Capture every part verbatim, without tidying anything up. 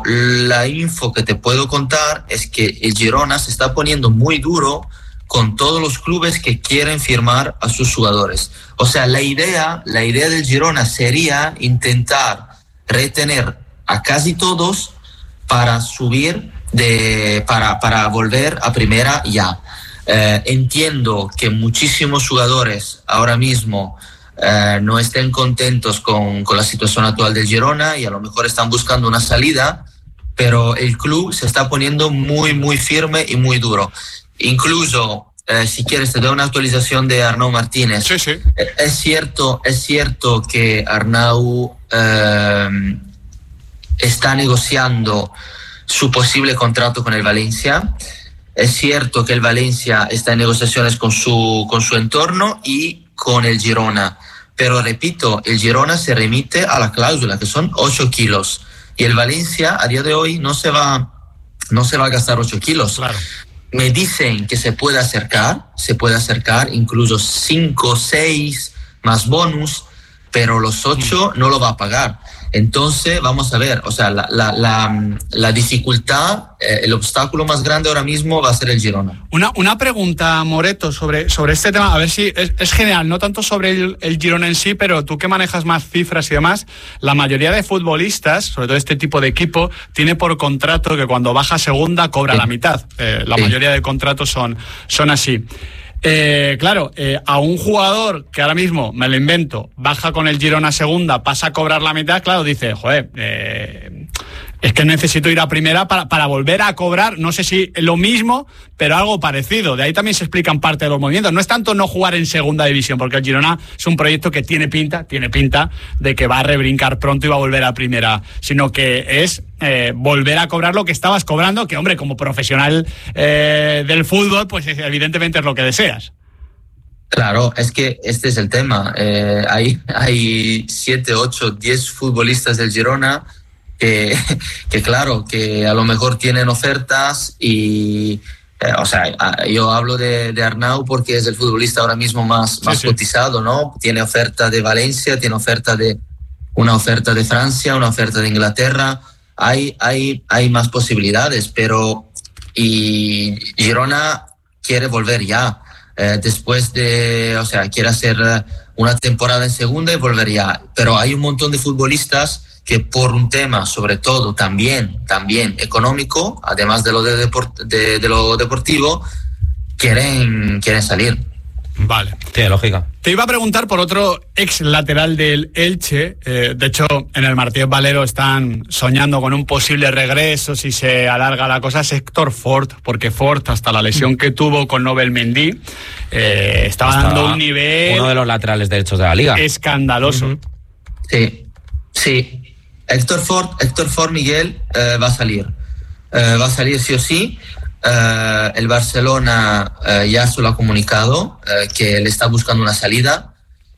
la info que te puedo contar es que el Girona se está poniendo muy duro con todos los clubes que quieren firmar a sus jugadores. O sea, la idea, la idea del Girona sería intentar retener a casi todos para subir, de, para, para volver a primera ya. Eh, entiendo que muchísimos jugadores ahora mismo eh, no estén contentos con, con la situación actual del Girona y a lo mejor están buscando una salida, pero el club se está poniendo muy, muy firme y muy duro. Incluso, eh, si quieres, te doy una actualización de Arnau Martínez. Sí, sí. Eh, es cierto, es cierto que Arnau eh, está negociando su posible contrato con el Valencia. Es cierto que el Valencia está en negociaciones con su, con su entorno y con el Girona. Pero repito, el Girona se remite a la cláusula, que son ocho kilos. Y el Valencia a día de hoy no se va, no se va a gastar ocho kilos. Claro. Me dicen que se puede acercar, se puede acercar incluso cinco, seis más bonus, pero los ocho no lo va a pagar. Entonces, vamos a ver, o sea, la, la, la, la dificultad, eh, el obstáculo más grande ahora mismo va a ser el Girona. Una, una pregunta, Moreto, sobre, sobre este tema, a ver si es, es general, no tanto sobre el, el Girona en sí, pero tú que manejas más cifras y demás, la mayoría de futbolistas, sobre todo este tipo de equipo, tiene por contrato que cuando baja a segunda cobra sí. la mitad. Eh, la sí. mayoría de contratos son, son así. Eh, claro, eh, a un jugador que ahora mismo, me lo invento, baja con el Girona a segunda, pasa a cobrar la mitad, claro, dice, joder, eh, es que necesito ir a primera para, para volver a cobrar, no sé si lo mismo, pero algo parecido. De ahí también se explican parte de los movimientos. No es tanto no jugar en segunda división, porque el Girona es un proyecto que tiene pinta, tiene pinta de que va a rebrincar pronto y va a volver a primera, sino que es eh, volver a cobrar lo que estabas cobrando, que hombre, como profesional eh, del fútbol, pues evidentemente es lo que deseas. Claro, es que este es el tema. Eh, hay, hay siete, ocho, diez futbolistas del Girona que, que claro, que a lo mejor tienen ofertas y, eh, o sea, yo hablo de, de Arnau porque es el futbolista ahora mismo más, más sí, cotizado, sí. ¿no? Tiene oferta de Valencia, tiene oferta de, una oferta de Francia, una oferta de Inglaterra. Hay, hay, hay más posibilidades, pero y Girona quiere volver ya. Eh, después de, o sea, quiere hacer una temporada en segunda y volver ya. Pero hay un montón de futbolistas que por un tema, sobre todo, también, también económico, además de lo, de deport, de, de lo deportivo, quieren, quieren salir. Vale. Tiene lógica. Te iba a preguntar por otro ex lateral del Elche. Eh, de hecho, en el Martínez Valero están soñando con un posible regreso si se alarga la cosa. Es Héctor Fort, porque Fort, hasta la lesión que tuvo con Nobel Mendy, eh, estaba hasta dando un nivel... Uno de los laterales derechos de la liga. Escandaloso. Uh-huh. Sí, sí. Héctor Fort, Héctor Fort Miguel eh, va a salir. Eh, va a salir sí o sí. Uh, el Barcelona uh, ya se lo ha comunicado uh, que le está buscando una salida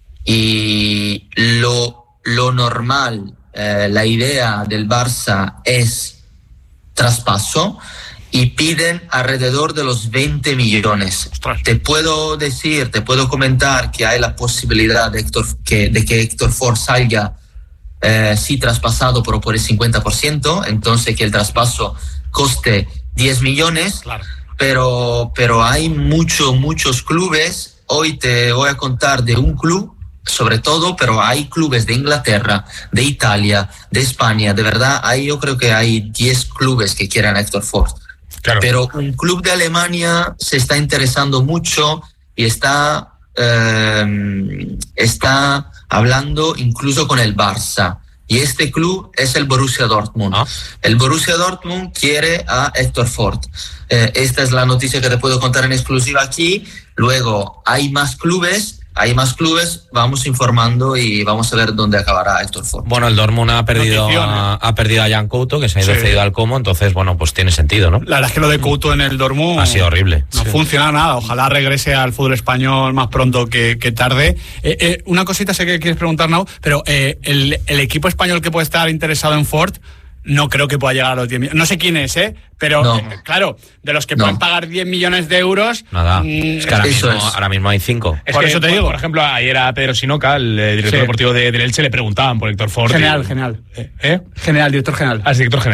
y lo, lo normal, uh, la idea del Barça es traspaso y piden alrededor de los veinte millones. Ostras. Te puedo decir, te puedo comentar que hay la posibilidad de, Héctor, que, de que Héctor Fort salga uh, sí traspasado pero por el cincuenta por ciento, entonces que el traspaso coste diez millones, claro. pero, pero hay muchos, muchos clubes. Hoy te voy a contar de un club, sobre todo, pero hay clubes de Inglaterra, de Italia, de España, de verdad, hay, yo creo que hay diez clubes que quieren a Héctor Fort. Claro. Pero un club de Alemania se está interesando mucho y está, eh, está hablando incluso con el Barça. Y este club es el Borussia Dortmund. ¿Ah? El Borussia Dortmund quiere a Héctor Fort. Eh, esta es la noticia que te puedo contar en exclusiva aquí. Luego hay más clubes, hay más clubes. Vamos informando y vamos a ver dónde acabará Héctor Fort. Bueno, el Dortmund ha perdido a, ha perdido a Jan Couto, que se ha ido sí. cedido al Como, entonces bueno, pues tiene sentido, ¿no? La verdad es que lo de Couto en el Dortmund ha sido horrible. No sí. funciona nada. Ojalá regrese al fútbol español más pronto que, que tarde. Eh, eh, una cosita sé que quieres preguntar, Nau, pero eh, el, el equipo español que puede estar interesado en Fort no creo que pueda llegar a los diez millones. No sé quién es, ¿eh? Pero, no. eh, claro, de los que no. pueden pagar diez millones de euros... Nada, mmm, es que ahora mismo, es. ahora mismo hay cinco. Es por que, eso te por, digo. Por ejemplo, ayer a Pedro Sinoca, el director sí. deportivo de, de Elche, le preguntaban por Héctor Fort. General, y... general. ¿Eh? General, director general. Ah, es director general.